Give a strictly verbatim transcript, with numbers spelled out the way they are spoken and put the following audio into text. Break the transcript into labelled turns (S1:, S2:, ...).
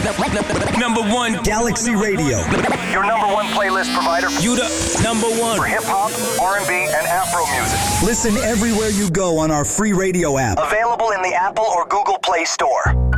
S1: Number one
S2: Galaxy Radio.
S3: Your number one playlist provider.
S1: You the number one
S3: For hip-hop, R and B, and Afro music.
S2: Listen everywhere you go on our free radio app.
S3: Available in the Apple or Google Play Store.